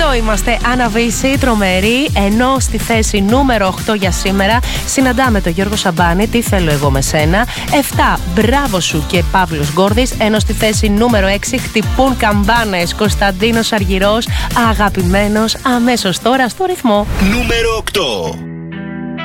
8 είμαστε Αναβίση, τρομερή. Ενώ στη θέση νούμερο 8 για σήμερα συναντάμε τον Γιώργο Σαμπάνη, Τι θέλω εγώ με σένα. 7 Μπράβο σου και Παύλος Γκόρδης. Ενώ στη θέση νούμερο 6 χτυπούν καμπάνες, Κωνσταντίνος Αργυρός, αγαπημένος, αμέσως τώρα στο ρυθμό. Νούμερο 8.